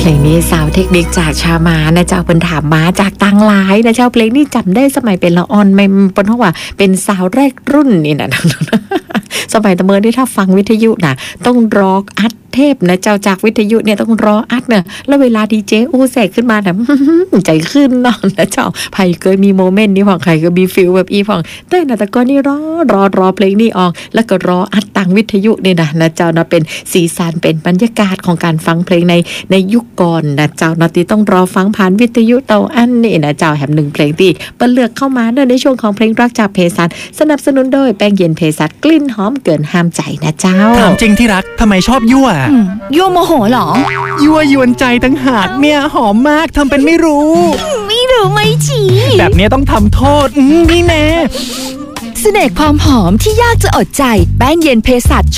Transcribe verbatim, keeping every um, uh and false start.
เพลงนี้สาวเทคนิคจากชามานะเจ้าเพิ่นถามมาจากตังหลายนะเจ้าเพลงนี้จำได้สมัยเป็นละอ่อนไม่เปิ้นเพราะว่าเป็นสาวแรกรุ่นนี่นะ สมัยตะเมินที่ถ้าฟังวิทยุนะต้องรออัดเทปนะเจ้าจากวิทยุเนี่ยต้องรออัดเนี่ยแล้วเวลาดีเจอู้แสกขึ้นมาเนี่ย ใจขึ้นนอนนะเจ้าไผ่เคยมีโมเมนต์นี้ของใครก็มีฟิลแบบอีฟองแต่นะแต่ก็นี่รอรอรอเพลงนี้ออกแล้วก็รออัดตังวิทยุนี่นะนะเจ้านะเป็นสีสันเป็นบรรยากาศของการฟังเพลงในในยุคก่อนนะเจ้านะที่ต้องรอฟังผ่านวิทยุเตาอันนี่นะเจ้าแหมหนึ่งเพลงที่เปิ้นเลือกเข้ามาในช่วงของเพลงรักจากเภสัชสนับสนุนโดยแป้งเย็นเภสัชกลิ่นหอมเกินห้ามใจนะเจ้าถามจริงที่รักทำไมชอบยั่วยั่วโมโหเหรอยั่วยวนใจตั้งหากเนี่ยหอมมากทำเป็นไม่รู้ไม่รู้ไม่ชี้แบบนี้ต้องทำโทษนี่แน่เสน่ห์ความหอมที่ยากจะอดใจแป้งเย็นเภสัช